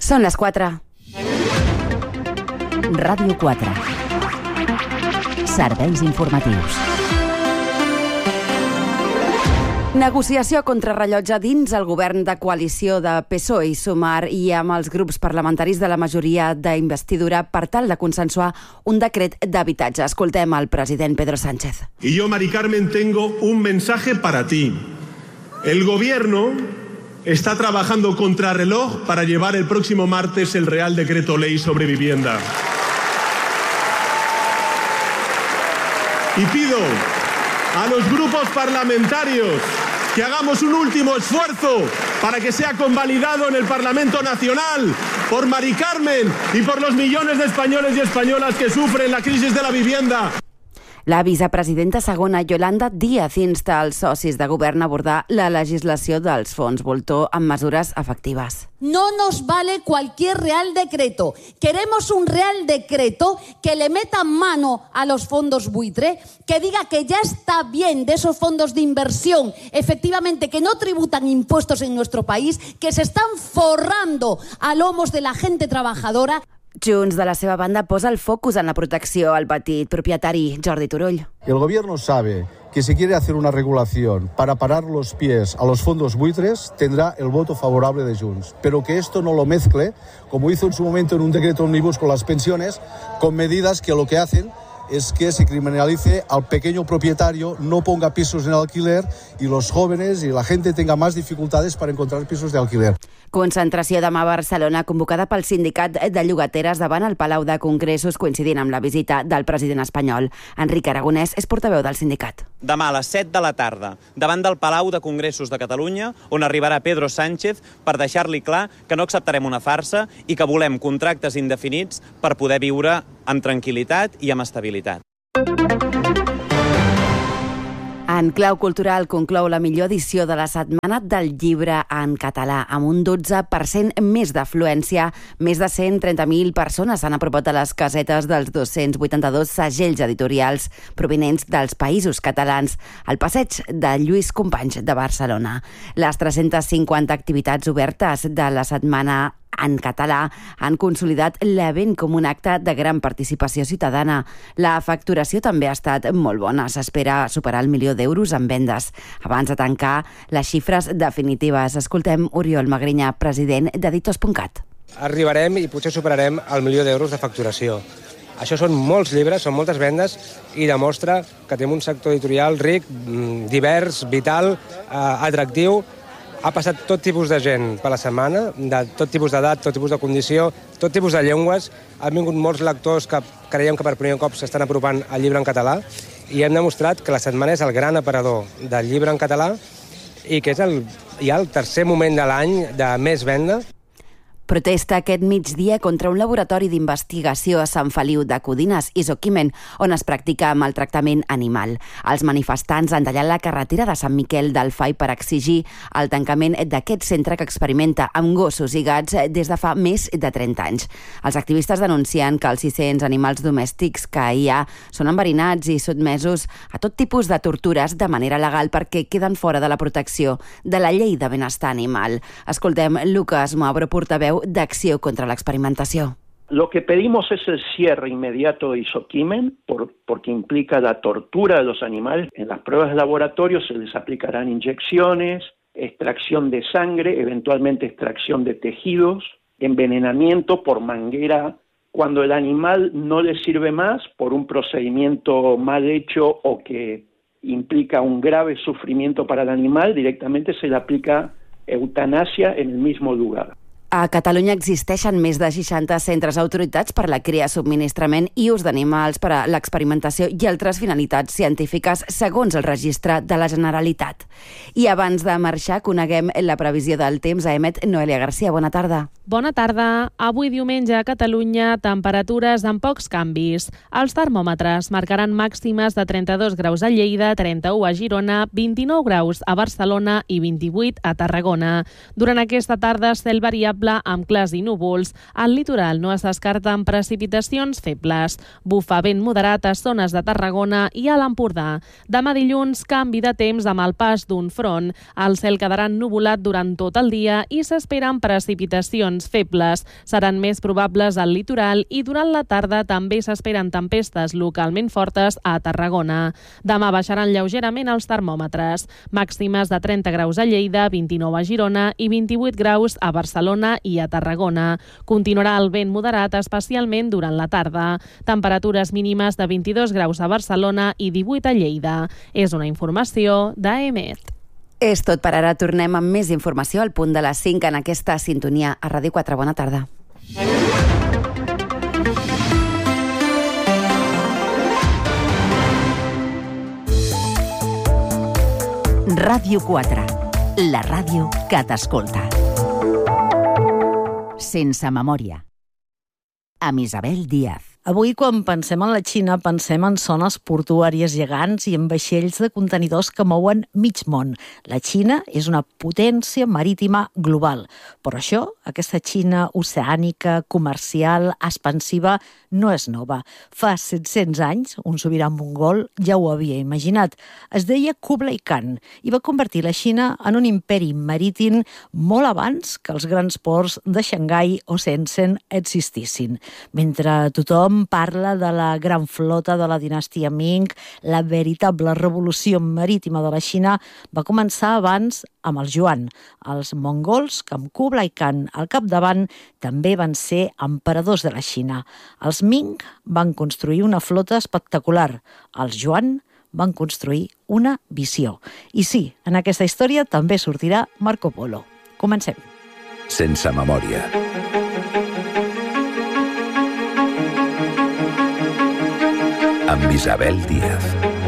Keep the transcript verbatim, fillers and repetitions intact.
Són les quatre. Ràdio quatre. Serveis informatius. Negociació contrarrellotge dins el govern de coalició de P S O E i Sumar i amb els grups parlamentaris de la majoria d'investidura per tal de consensuar un decret d'habitatge. Escoltem al president Pedro Sánchez. Y yo, Mari Carmen, tengo un mensaje para ti. El gobierno está trabajando contrarreloj para llevar el próximo martes el Real Decreto Ley sobre vivienda. Y pido a los grupos parlamentarios que hagamos un último esfuerzo para que sea convalidado en el Parlamento Nacional por Mari Carmen y por los millones de españoles y españolas que sufren la crisis de la vivienda. La vicepresidenta segona, Yolanda Díaz, insta als socis de govern a abordar la legislació dels fons voltor amb mesures efectives. No nos vale cualquier real decreto. Queremos un real decreto que le meta mano a los fondos buitre, que diga que ya está bien de esos fondos de inversión, efectivamente, que no tributan impuestos en nuestro país, que se están forrando a lomos de la gente trabajadora. Junts, de la seva banda, posa el focus en la protecció al petit propietari. Jordi Turull. El gobierno sabe que si quiere hacer una regulación para parar los pies a los fondos buitres, tendrá el voto favorable de Junts. Pero que esto no lo mezcle, como hizo en su momento en un decreto omnibus con las pensiones, con medidas que lo que hacen es que se criminalice al pequeño propietario, no ponga pisos en alquiler y los jóvenes y la gente tenga más dificultades para encontrar pisos de alquiler. Concentració demà a Barcelona convocada pel sindicat de llogateres davant el Palau de Congressos coincidint amb la visita del president espanyol. Enric Aragonès és portaveu del sindicat. Demà a les set de la tarda, davant del Palau de Congressos de Catalunya, on arribarà Pedro Sánchez per deixar-li clar que no acceptarem una farsa i que volem contractes indefinits per poder viure amb tranquil·litat i amb estabilitat. En clau cultural conclou la millor edició de la Setmana del Llibre en català, amb un dotze per cent més d'afluència. Més de cent trenta mil persones s'han apropat a les casetes dels dos-cents vuitanta-dos segells editorials provinents dels països catalans al passeig de Lluís Companys de Barcelona. Les tres-centes cinquanta activitats obertes de la Setmana en català han consolidat l'event com un acte de gran participació ciutadana. La facturació també ha estat molt bona. S'espera superar el milió d'euros en vendes. Abans de tancar les xifres definitives, escoltem Oriol Magriñà, president d'Editors punt cat. Arribarem i potser superarem el milió d'euros de facturació. Això són molts llibres, són moltes vendes i demostra que tenim un sector editorial ric, divers, vital, atractiu. Ha passat tot tipus de gent per la setmana, de tot tipus d'edat, tot tipus de condició, tot tipus de llengües. Han vingut molts lectors que creiem que per primer cop s'estan apropant al llibre en català i hem demostrat que la setmana és el gran aparador del llibre en català i que és el, ja el tercer moment de l'any de més venda. Protesta aquest migdia contra un laboratori d'investigació a Sant Feliu de Codines, Isoquimen, on es practica maltractament animal. Els manifestants han tallat la carretera de Sant Miquel del Fai per exigir el tancament d'aquest centre que experimenta amb gossos i gats des de fa més de trenta anys. Els activistes denuncien que els sis-cents animals domèstics que hi ha són enverinats i sotmesos a tot tipus de tortures de manera legal perquè queden fora de la protecció de la llei de benestar animal. Escoltem Lucas Moabro, portaveu d'Acció contra la Experimentació. Lo que pedimos es el cierre inmediato de Isoquimen por, porque implica la tortura de los animales. En las pruebas de laboratorio se les aplicarán inyecciones, extracción de sangre, eventualmente extracción de tejidos, envenenamiento por manguera cuando el animal no le sirve más por un procedimiento mal hecho o que implica un grave sufrimiento para el animal, directamente se le aplica eutanasia en el mismo lugar. A Catalunya existeixen més de seixanta centres autoritats per la cria, subministrament i ús d'animals per a l'experimentació i altres finalitats científiques, segons el registre de la Generalitat. I abans de marxar, coneguem la previsió del temps. A Emet, Noelia Garcia, bona tarda. Bona tarda. Avui diumenge a Catalunya, temperatures amb pocs canvis. Els termòmetres marcaran màximes de trenta-dos graus a Lleida, trenta-u a Girona, vint-i-nou graus a Barcelona i vint-i-vuit a Tarragona. Durant aquesta tarda, cel variable variable amb clars i núvols. Al litoral no es descarten precipitacions febles. Bufa vent moderat a zones de Tarragona i a l'Empordà. Demà dilluns, canvi de temps amb el pas d'un front. El cel quedarà ennuvolat durant tot el dia i s'esperen precipitacions febles. Seran més probables al litoral i durant la tarda també s'esperen tempestes localment fortes a Tarragona. Demà baixaran lleugerament els termòmetres. Màximes de trenta graus a Lleida, vint-i-nou a Girona i vint-i-vuit graus a Barcelona i a Tarragona. Continuarà el vent moderat, especialment durant la tarda. Temperatures mínimes de vint-i-dos graus a Barcelona i divuit a Lleida. És una informació d'A E M E T. És tot per ara. Tornem amb més informació al punt de les cinc en aquesta sintonia a Ràdio quatre. Bona tarda. Ràdio quatre, la ràdio que t'escolta. Sense memòria. Amb Isabel Díaz. Avui, quan pensem en la Xina, pensem en zones portuàries gegants i en vaixells de contenidors que mouen mig món. La Xina és una potència marítima global. Però això, aquesta Xina oceànica, comercial, expansiva, no és nova. Fa set-cents anys, un sobirà mongol ja ho havia imaginat. Es deia Kublai Khan i va convertir la Xina en un imperi marítim molt abans que els grans ports de Xangai o Shenzhen existissin. Mentre tothom parla de la gran flota de la dinastia Ming, la veritable revolució marítima de la Xina va començar abans amb els Yuan. Els mongols, que amb Kublai Khan al capdavant, també van ser emperadors de la Xina. Els Ming van construir una flota espectacular. Els Yuan van construir una visió. I sí, en aquesta història també sortirà Marco Polo. Comencem. Sense memòria. Amb Isabel Díaz.